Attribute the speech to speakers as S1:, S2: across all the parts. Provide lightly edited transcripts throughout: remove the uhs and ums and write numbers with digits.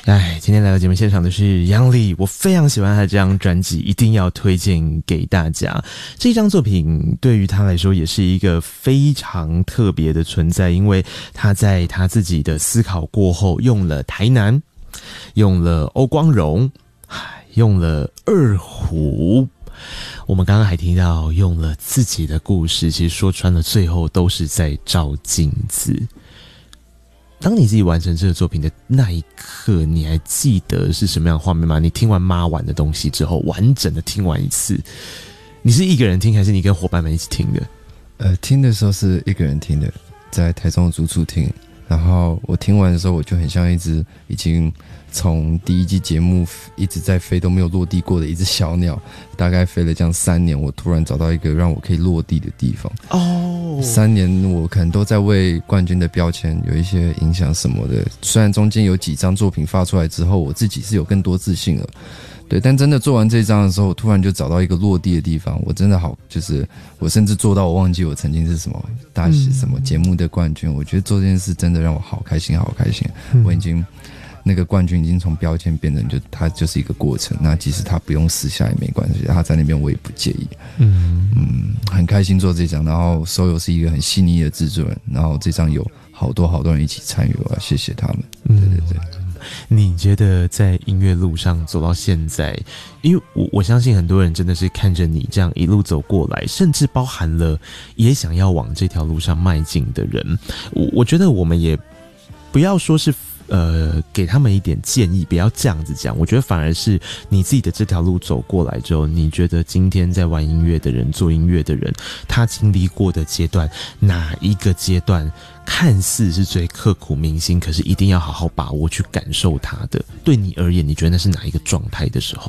S1: 今天来到节目现场的是杨丽，我非常喜欢他这张专辑，一定要推荐给大家。这张作品对于他来说也是一个非常特别的存在，因为他在他自己的思考过后，用了台南，用了欧光荣，用了二胡，我们刚刚还听到用了自己的故事，其实说穿了最后都是在照镜子。当你自己完成这个作品的那一刻，你还记得是什么样的画面吗？你听完妈玩的东西之后，完整的听完一次，你是一个人听还是你跟伙伴们一起听的？
S2: 听的时候是一个人听的，在台中的住处听。然后我听完的时候，我就很像一只已经从第一季节目一直在飞都没有落地过的一只小鸟，大概飞了这样3年，我突然找到一个让我可以落地的地方。3年我可能都在为冠军的标签有一些影响什么的，虽然中间有几张作品发出来之后，我自己是有更多自信了。对，但真的做完这一张的时候，我突然就找到一个落地的地方，我真的好，就是我甚至做到我忘记我曾经是什么什么节目的冠军。我觉得做这件事真的让我好开心，好开心。我已经那个冠军已经从标签变成它就是一个过程。那即使他不用撕下也没关系，他在那边我也不介意。很开心做这张，然后收友是一个很细腻的制作人，然后这张有好多人一起参与，我要谢谢他们。对。
S1: 你觉得在音乐路上走到现在，因为我相信很多人真的是看着你这样一路走过来，甚至包含了也想要往这条路上迈进的人，我觉得我们也不要说是给他们一点建议，不要这样子讲。我觉得反而是你自己的这条路走过来之后，你觉得今天在玩音乐的人、做音乐的人，他经历过的阶段，哪一个阶段看似是最刻骨铭心，可是一定要好好把握去感受它的？对你而言，你觉得那是哪一个状态的时候？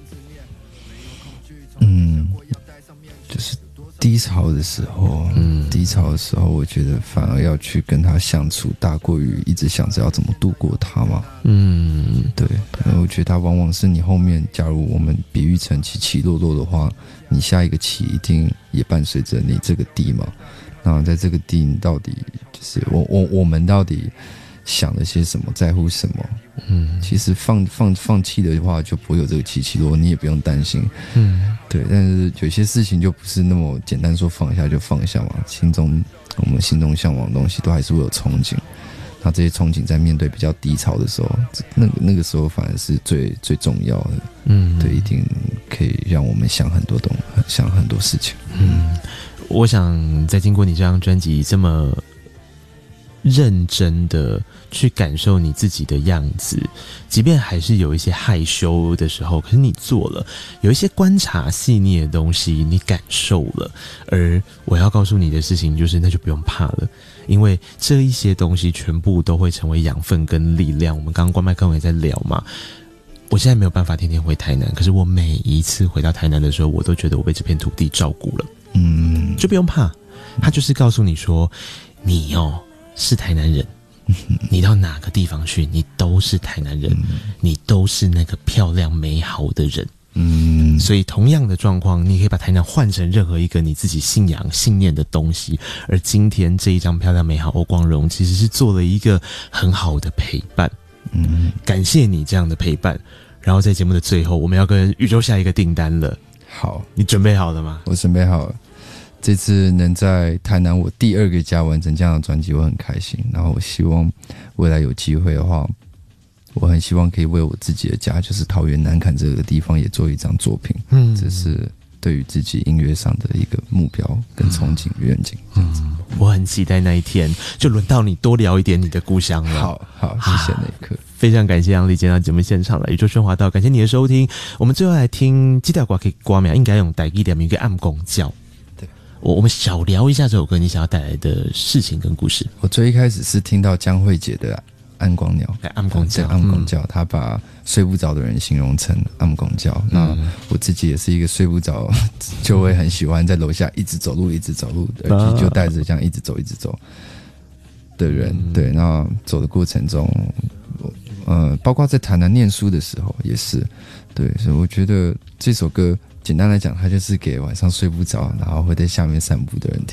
S2: 就是低潮的时候，我觉得反而要去跟他相处，大过于一直想着要怎么度过他嘛。对，我觉得他往往是你后面，假如我们比喻成起起落落的话，你下一个起一定也伴随着你这个低嘛。那在这个地，你到底就是我们到底想了些什么，在乎什么？其实放弃的话，就不会有这个起起落，你也不用担心。对。但是有些事情就不是那么简单，说放下就放下嘛。我们心中向往的东西，都还是会有憧憬。那这些憧憬在面对比较低潮的时候，那个时候反而是最重要的。对，一定可以让我们想很多事情。
S1: 我想在经过你这张专辑这么认真的去感受你自己的样子，即便还是有一些害羞的时候，可是你做了，有一些观察细腻的东西你感受了。而我要告诉你的事情就是，那就不用怕了，因为这一些东西全部都会成为养分跟力量。我们刚刚关麦克也在聊嘛，我现在没有办法天天回台南，可是我每一次回到台南的时候，我都觉得我被这片土地照顾了。就不用怕，他就是告诉你说，你是台南人，你到哪个地方去，你都是台南人，你都是那个漂亮美好的人。所以同样的状况，你可以把台南换成任何一个你自己信仰信念的东西。而今天这一张漂亮美好欧光荣，其实是做了一个很好的陪伴。感谢你这样的陪伴。然后在节目的最后，我们要跟宇宙下一个订单了。
S2: 好，
S1: 你准备好了吗？
S2: 我准备好了。这次能在台南我第2个家完成这样的专辑，我很开心。然后我希望未来有机会的话，我很希望可以为我自己的家，就是桃园南崁这个地方，也做一张作品。这是对于自己音乐上的一个目标跟憧憬愿景。
S1: 我很期待那一天，就轮到你多聊一点你的故乡了。
S2: 好，谢谢那一刻。
S1: 非常感谢杨丽今天到节目现场了，宇宙喧哗道，感谢你的收听。我们最后来听这条歌，可以歌名应该用台语的名叫《暗公教》。我们小聊一下这首歌你想要带来的事情跟故事。
S2: 我最一开始是听到江蕙姐的暗光鸟，
S1: 暗光教，
S2: 暗光教，他把睡不着的人形容成暗光教。那我自己也是一个睡不着就会很喜欢在楼下一直走路，耳机就带着这样一直走的人。对，那走的过程中，包括在台南念书的时候也是。对，所以我觉得这首歌简单来讲，它就是给晚上睡不着，然后会在下面散步的人听。